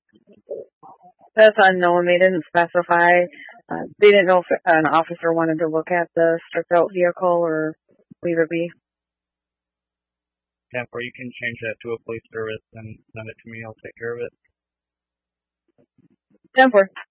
That's unknown. They didn't specify. They didn't know if an officer wanted to look at the stripped out vehicle or leave it be. 10-4, you can change that to a police service and send it to me. I'll take care of it. 10-4.